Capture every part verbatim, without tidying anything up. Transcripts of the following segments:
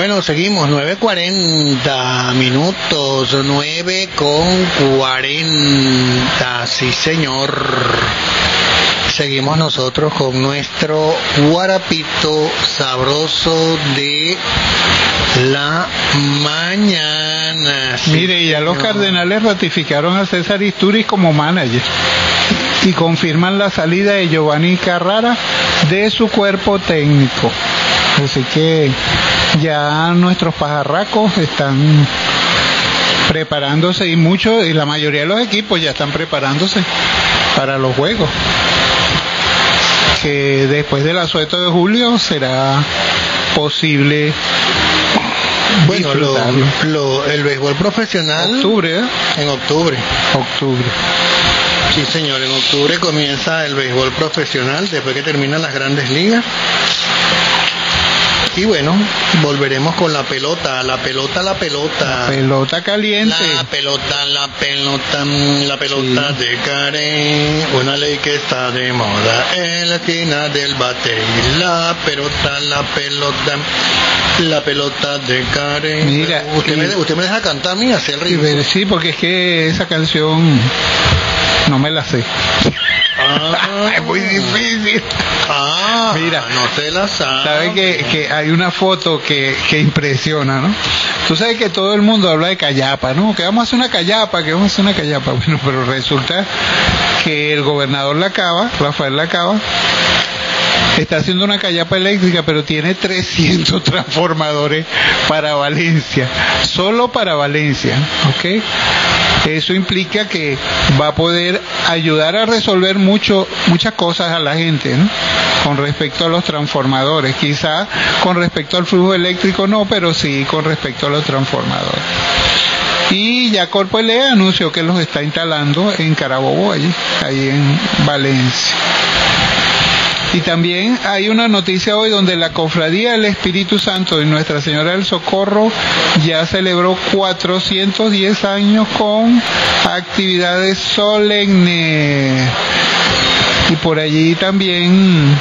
Bueno, seguimos, nueve cuarenta minutos, nueve con cuarenta, sí señor. Seguimos nosotros con nuestro guarapito sabroso de la mañana. Sí, mire, ya los Cardenales ratificaron a César Isturiz como manager y confirman la salida de Giovanni Carrara de su cuerpo técnico. Así que ya nuestros pajarracos están preparándose, y muchos, y la mayoría de los equipos ya están preparándose para los juegos, que después del asueto de julio será posible. Bueno, lo, lo, el béisbol profesional. Octubre, ¿eh? En octubre. Octubre. Sí, señor, en octubre comienza el béisbol profesional, después que terminan las grandes ligas. Y bueno, volveremos con la pelota, la pelota, la pelota. La pelota caliente. La pelota, la pelota, la pelota sí. De Karen, una ley que está de moda en la esquina del bate. La pelota, la pelota, la pelota de Karen. Mira, usted, y, me, usted me deja cantar a mí, hacer el ritmo. Sí, porque es que esa canción no me la sé. Ah, es muy difícil. Ah, mira, no te la sabes. Sabes que, que hay una foto que, que impresiona, ¿no? Tú sabes que todo el mundo habla de callapa, ¿no? Que vamos a hacer una callapa, que vamos a hacer una callapa. Bueno, pero resulta que el gobernador Lacaba, Rafael Lacaba, está haciendo una callapa eléctrica, pero tiene trescientos transformadores para Valencia, solo para Valencia, ¿ok? Eso implica que va a poder ayudar a resolver mucho, muchas cosas a la gente, ¿no? Con respecto a los transformadores. Quizá con respecto al flujo eléctrico no, pero sí con respecto a los transformadores. Y ya Corpo L E anunció que los está instalando en Carabobo, allí, allí en Valencia. Y también hay una noticia hoy donde la Cofradía del Espíritu Santo de Nuestra Señora del Socorro ya celebró cuatrocientos diez años con actividades solemnes. Y por allí también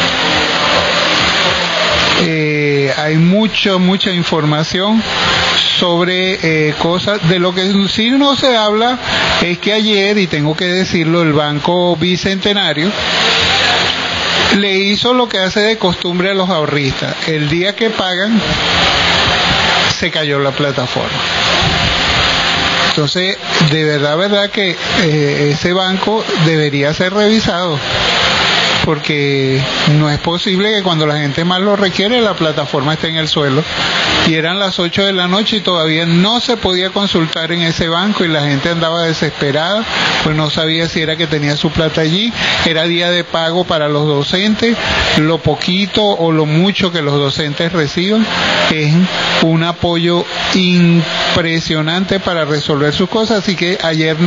eh, hay mucha, mucha información sobre eh, cosas. De lo que sí no se habla es que ayer, y tengo que decirlo, el Banco Bicentenario le hizo lo que hace de costumbre a los ahorristas. El día que pagan, se cayó la plataforma. Entonces, de verdad, verdad que eh, ese banco debería ser revisado, porque no es posible que cuando la gente más lo requiere, la plataforma esté en el suelo. Y eran las ocho de la noche y todavía no se podía consultar en ese banco, y la gente andaba desesperada, pues no sabía si era que tenía su plata allí. Era día de pago para los docentes. Lo poquito o lo mucho que los docentes reciban es un apoyo impresionante para resolver sus cosas. Así que ayer